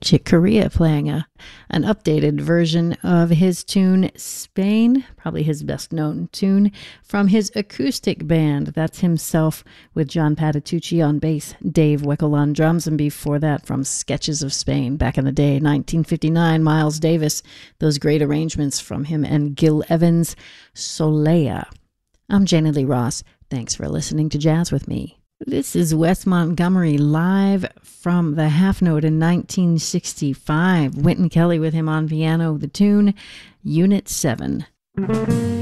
Chick Corea playing an updated version of his tune Spain, probably his best known tune, from his acoustic band. That's himself with John Patitucci on bass, Dave Weckl on drums, and before that from Sketches of Spain back in the day, 1959, Miles Davis, those great arrangements from him and Gil Evans, Solea. I'm Janie Lee Ross. Thanks for listening to Jazz with me. This is Wes Montgomery live from the Half Note in 1965. Wynton Kelly with him on piano, the tune Unit 7.